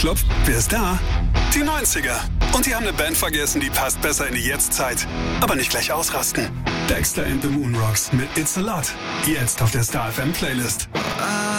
Club? Wer ist da? Die 90er. Und die haben eine Band vergessen, die passt besser in die Jetztzeit. Aber nicht gleich ausrasten. Dexter and the Moonrocks mit It's a Lot. Jetzt auf der Star FM Playlist.